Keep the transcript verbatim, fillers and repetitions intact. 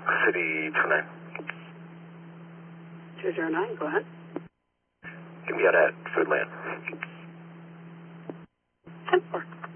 City two nine. two zero nine, go ahead. Give me out at Foodland. ten four.